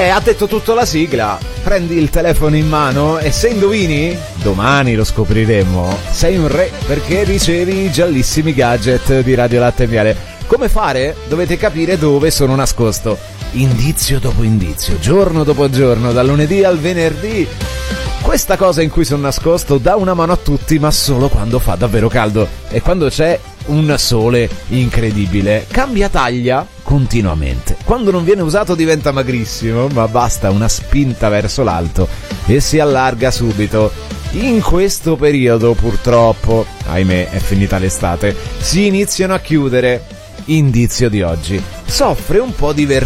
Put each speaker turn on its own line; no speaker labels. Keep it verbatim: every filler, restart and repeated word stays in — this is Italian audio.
Eh, ha detto tutto la sigla. Prendi il telefono in mano e se indovini, domani lo scopriremo, sei un re perché ricevi i giallissimi gadget di Radio Latte e Miele. Come fare? Dovete capire dove sono nascosto. Indizio dopo indizio, giorno dopo giorno, dal lunedì al venerdì. Questa cosa in cui sono nascosto dà una mano a tutti, ma solo quando fa davvero caldo e quando c'è un sole incredibile. Cambia taglia continuamente. Quando non viene usato diventa magrissimo, ma basta una spinta verso l'alto e si allarga subito. In questo periodo, purtroppo, ahimè, è finita l'estate, si iniziano a chiudere. Indizio di oggi: soffre un po' di vertigine